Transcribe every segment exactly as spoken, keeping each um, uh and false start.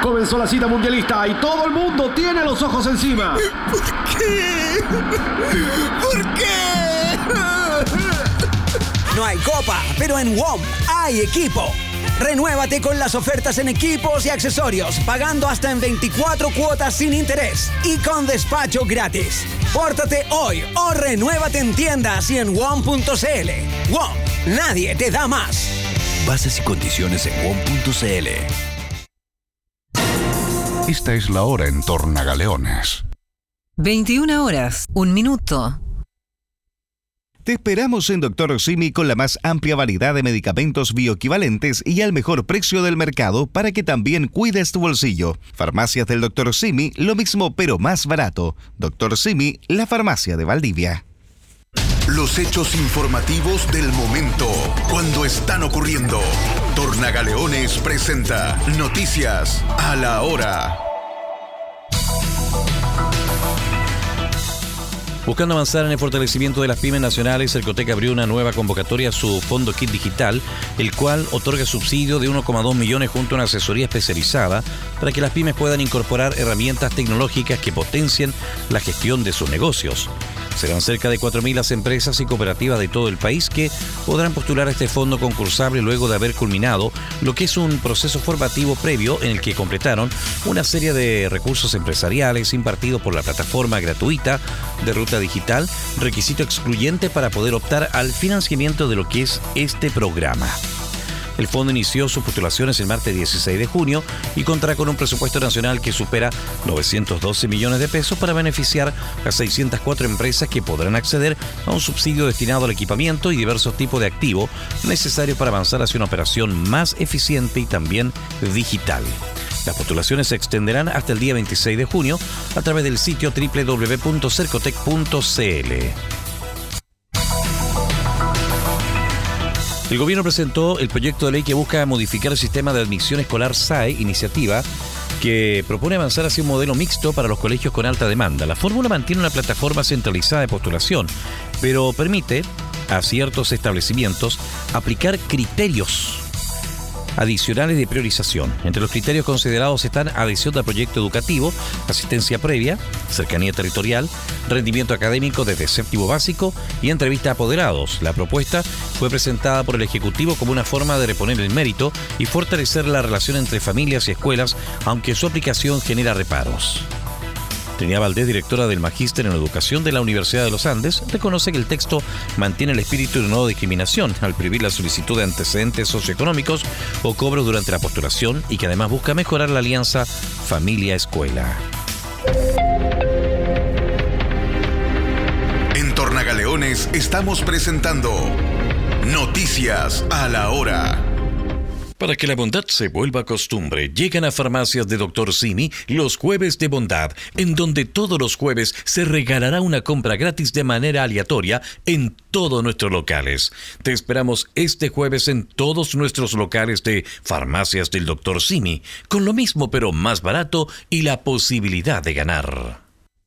Comenzó la cita mundialista y todo el mundo tiene los ojos encima. ¿Por qué? ¿Por qué? No hay copa, pero en W O M hay equipo. Renuévate con las ofertas en equipos y accesorios, pagando hasta en veinticuatro cuotas sin interés y con despacho gratis. Pórtate hoy o renuévate en tiendas y en W O M punto c l. W O M, nadie te da más. Bases y condiciones en W O M punto c l. Esta es la hora en Tornagaleones. veintiuna horas, un minuto. Te esperamos en Doctor Simi con la más amplia variedad de medicamentos bioequivalentes y al mejor precio del mercado para que también cuides tu bolsillo. Farmacias del Doctor Simi, lo mismo pero más barato. Doctor Simi, la farmacia de Valdivia. Los hechos informativos del momento, cuando están ocurriendo. Tornagaleones presenta Noticias a la Hora. Buscando avanzar en el fortalecimiento de las pymes nacionales, Cercotec abrió una nueva convocatoria a su Fondo Kit Digital, el cual otorga subsidio de uno coma dos millones junto a una asesoría especializada para que las pymes puedan incorporar herramientas tecnológicas que potencien la gestión de sus negocios. Serán cerca de cuatro mil las empresas y cooperativas de todo el país que podrán postular a este fondo concursable luego de haber culminado lo que es un proceso formativo previo en el que completaron una serie de recursos empresariales impartidos por la plataforma gratuita de Ruta Digital, requisito excluyente para poder optar al financiamiento de lo que es este programa. El fondo inició sus postulaciones el martes dieciséis de junio y contará con un presupuesto nacional que supera novecientos doce millones de pesos para beneficiar a seiscientas cuatro empresas que podrán acceder a un subsidio destinado al equipamiento y diversos tipos de activo necesarios para avanzar hacia una operación más eficiente y también digital. Las postulaciones se extenderán hasta el día veintiséis de junio a través del sitio doble u doble u doble u punto cercotec punto c l. El gobierno presentó el proyecto de ley que busca modificar el sistema de admisión escolar S A E, iniciativa que propone avanzar hacia un modelo mixto para los colegios con alta demanda. La fórmula mantiene una plataforma centralizada de postulación, pero permite a ciertos establecimientos aplicar criterios adicionales de priorización. Entre los criterios considerados están adhesión al proyecto educativo, asistencia previa, cercanía territorial, rendimiento académico desde séptimo básico y entrevista a apoderados. La propuesta fue presentada por el Ejecutivo como una forma de reponer el mérito y fortalecer la relación entre familias y escuelas, aunque su aplicación genera reparos. Trinidad Valdés, directora del Magíster en Educación de la Universidad de los Andes, reconoce que el texto mantiene el espíritu de no discriminación al prohibir la solicitud de antecedentes socioeconómicos o cobros durante la postulación y que además busca mejorar la alianza familia-escuela. En Tornagaleones estamos presentando Noticias a la Hora. Para que la bondad se vuelva costumbre, llegan a Farmacias de Doctor Simi los Jueves de Bondad, en donde todos los jueves se regalará una compra gratis de manera aleatoria en todos nuestros locales. Te esperamos este jueves en todos nuestros locales de Farmacias del Doctor Simi, con lo mismo pero más barato y la posibilidad de ganar.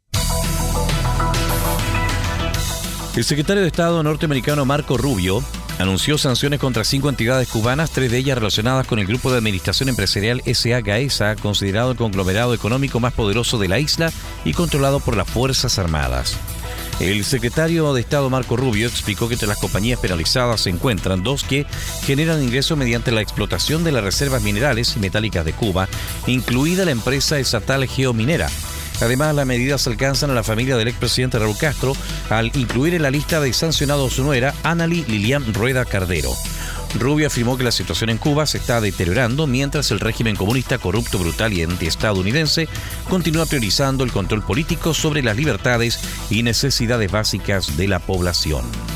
El secretario de Estado norteamericano Marco Rubio anunció sanciones contra cinco entidades cubanas, tres de ellas relacionadas con el Grupo de Administración Empresarial S A Gaesa, considerado el conglomerado económico más poderoso de la isla y controlado por las Fuerzas Armadas. El secretario de Estado Marco Rubio explicó que entre las compañías penalizadas se encuentran dos que generan ingresos mediante la explotación de las reservas minerales y metálicas de Cuba, incluida la empresa estatal Geominera. Además, las medidas alcanzan a la familia del expresidente Raúl Castro al incluir en la lista de sancionados a su nuera, Annali Lilian Rueda Cardero. Rubio afirmó que la situación en Cuba se está deteriorando mientras el régimen comunista corrupto, brutal y antiestadounidense continúa priorizando el control político sobre las libertades y necesidades básicas de la población.